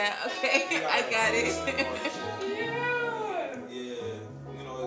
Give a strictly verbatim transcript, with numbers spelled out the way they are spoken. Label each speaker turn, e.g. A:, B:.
A: Yeah, okay,
B: You
A: I
B: gotta
A: got
B: listen
A: it.
B: more.